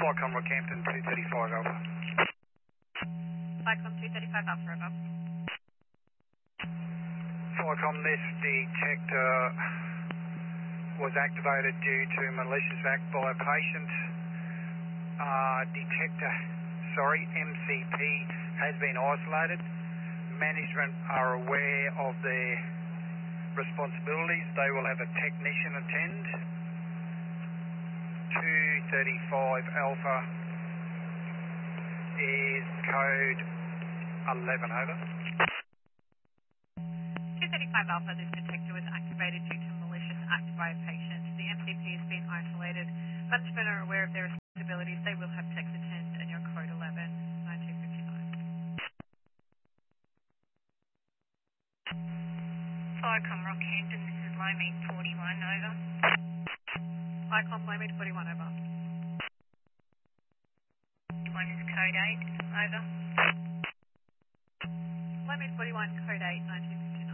Flycom Rockhampton 235 Alpha. Flycom 235 Alpha, over. Flycom, this detector was activated due to malicious act by a patient. MCP has been isolated. Management are aware of their responsibilities. They will have a technician attend. 235 Alpha is code 11, over. 235 Alpha, this detector was activated due to malicious act by a patient. The MCP has been isolated. Management are aware of their responsibilities. They will have techs attend, and your code 11, 9259. Flycom Rockhampton, this is Lomé 41, over. Flycom Lomé 41, over. One is code 8, over. Lomé 41, code 8, 9259.